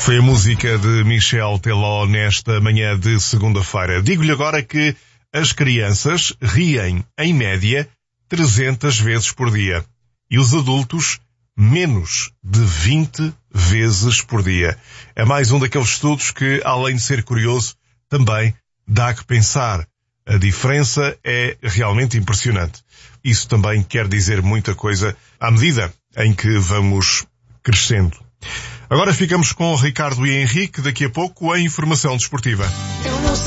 Foi a música de Michel Teló nesta manhã de segunda-feira. Digo-lhe agora que as crianças riem, em média, 300 vezes por dia. E os adultos, menos de 20 vezes por dia. É mais um daqueles estudos que, além de ser curioso, também dá que pensar. A diferença é realmente impressionante. Isso também quer dizer muita coisa à medida em que vamos crescendo. Agora ficamos com o Ricardo e Henrique, daqui a pouco a informação desportiva.